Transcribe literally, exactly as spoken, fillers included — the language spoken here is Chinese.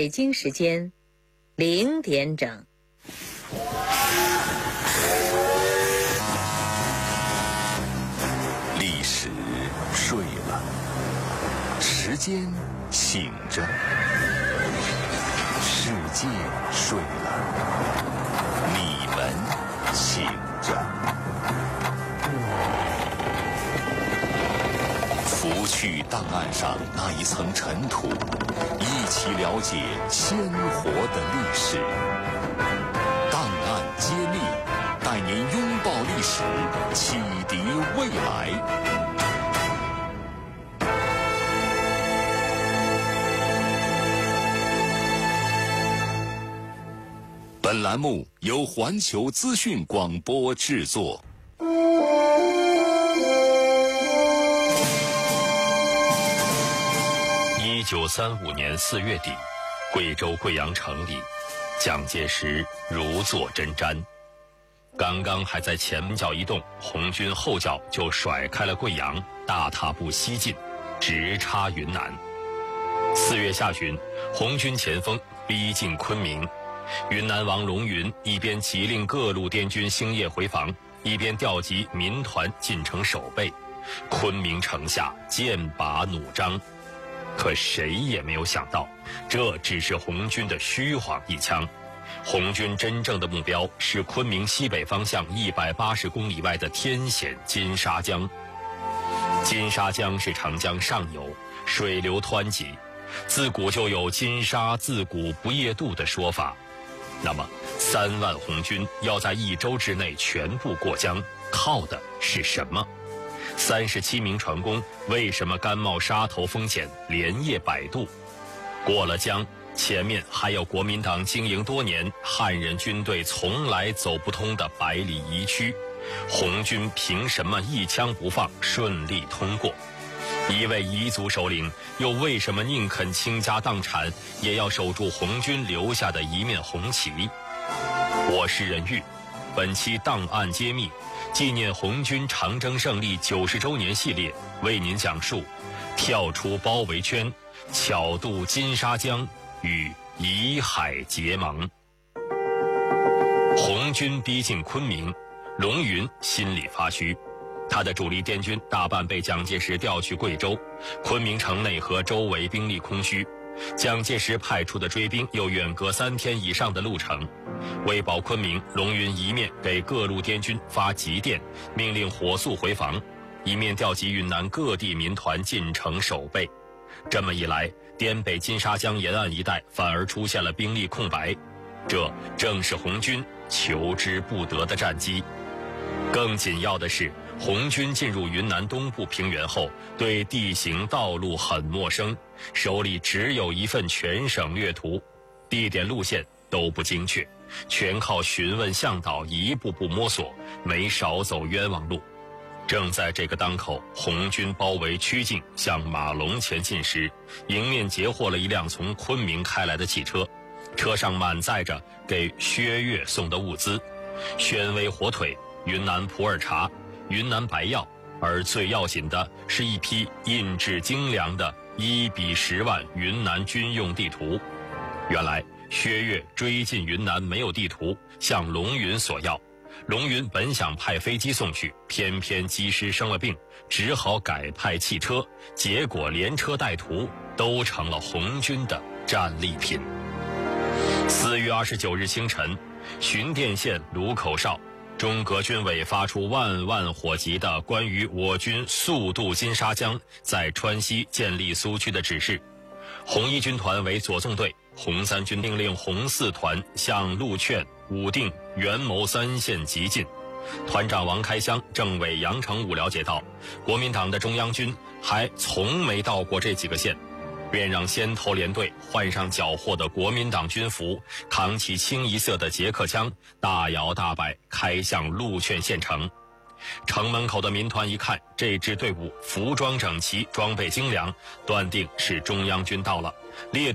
北京时间零点整。 历史睡了，时间醒着，世界睡了，你们醒着。拂去档案上那一层尘土，一起了解鲜活的历史。档案揭秘，带您拥抱历史，启迪未来。本栏目由环球资讯广播制作。 一九三五年四月底，贵州贵阳城里，蒋介石如坐针毡。刚刚还在前脚一动，红军后脚就甩开了贵阳，大踏步西进，直插云南。四月下旬，红军前锋逼近昆明，云南王龙云一边急令各路滇军星夜回防，一边调集民团进城守备。昆明城下剑拔弩张。可谁也没有想到，这只是红军的虚晃一枪。红军真正的目标是昆明西北方向一百八十公里外的天险金沙江。金沙江是长江上游，水流湍急，自古就有金沙自古不夜渡的说法。那么三万红军要在一周之内全部过江，靠的是什么？三十七名船工为什么甘冒杀头风险连夜摆渡？过了江，前面还有国民党经营多年、汉人军队从来走不通的百里夷区，红军凭什么一枪不放顺利通过？一位彝族首领又为什么宁肯倾家荡产也要守住红军留下的一面红旗？我是任玉，本期档案揭秘纪念红军长征胜利九十周年系列，为您讲述跳出包围圈，巧渡金沙江与以海结盟。红军逼近昆明，龙云心里发虚，他的主力滇军大半被蒋介石调去贵州，昆明城内和周围兵力空虚，蒋介石派出的追兵又远隔三天以上的路程。为保昆明，龙云一面给各路滇军发急电，命令火速回防，一面调集云南各地民团进城守备。这么一来，滇北金沙江沿岸一带反而出现了兵力空白，这正是红军求之不得的战机。更紧要的是，红军进入云南东部平原后，对地形道路很陌生，手里只有一份全省略图，地点路线都不精确，全靠询问向导一步步摸索，没少走冤枉路。正在这个当口，红军包围曲靖向马龙前进时，迎面截获了一辆从昆明开来的汽车，车上满载着给薛岳送的物资：宣威火腿、云南普洱茶、云南白药，而最要紧的是一批印制精良的一比十万云南军用地图。原来薛岳追进云南没有地图，向龙云索要。龙云本想派飞机送去，偏偏机师生了病，只好改派汽车，结果连车带图都成了红军的战利品。四月二十九日清晨，循甸县卢口哨，中革军委发出万万火急的关于我军速渡金沙江，在川西建立苏区的指示。红一军团为左纵队，红三军命令红四团向陆劝、武定、元谋三县急进。团长王开湘、政委杨成武了解到，国民党的中央军还从没到过这几个县，便让先头连队换上缴获的国民党军服，扛起清一色的捷克枪，大摇大摆开向陆劝县城。城门口的民团一看这支队伍服装整齐，装备精良，断定是中央军到了，列